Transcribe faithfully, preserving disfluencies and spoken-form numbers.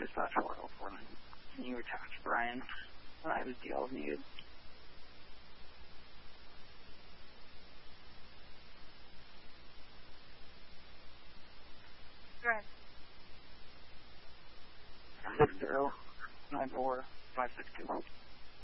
dispatch four oh four nine. Can you attach Brian when I have his D Ls needed? Right. six zero nine four five six two.